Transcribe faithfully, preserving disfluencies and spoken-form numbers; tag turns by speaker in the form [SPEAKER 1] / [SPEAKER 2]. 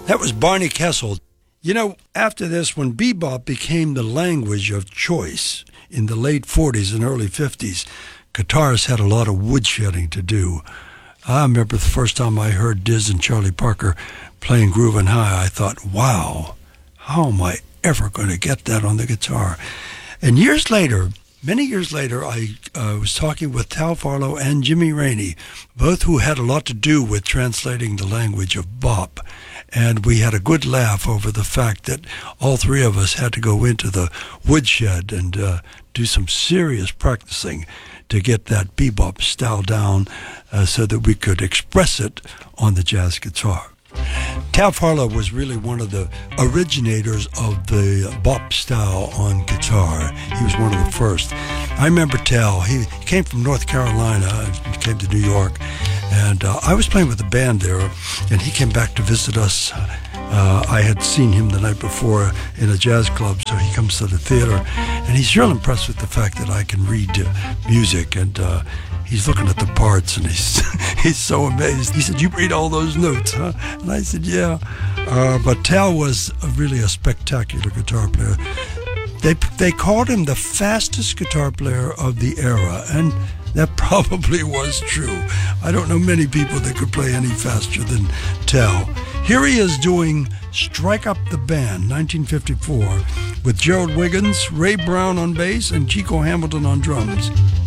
[SPEAKER 1] That was Barney Kessel. You know, after this, when bebop became the language of choice in the late forties and early fifties, guitarists had a lot of woodshedding to do. I remember the first time I heard Diz and Charlie Parker playing Groovin' High, I thought, wow, how am I ever going to get that on the guitar? And years later, many years later, I uh, was talking with Tal Farlow and Jimmy Rainey, both who had a lot to do with translating the language of bop. And we had a good laugh over the fact that all three of us had to go into the woodshed and uh, do some serious practicing to get that bebop style down uh, so that we could express it on the jazz guitar. Tal Farlow was really one of the originators of the bop style on guitar. He was one of the first. I remember Tal. He came from North Carolina and came to New York. And uh, I was playing with a band there, and he came back to visit us. Uh, I had seen him the night before in a jazz club, so he comes to the theater. And he's real impressed with the fact that I can read uh, music. And uh, he's looking at the parts, and he's he's so amazed. He said, "You read all those notes, huh?" And I said, "Yeah." Uh, but Tal was a, really a spectacular guitar player. They they called him the fastest guitar player of the era, and that probably was true. I don't know many people that could play any faster than Tal. Here he is doing Strike Up the Band, nineteen fifty-four, with Gerald Wiggins, Ray Brown on bass, and Chico Hamilton on drums.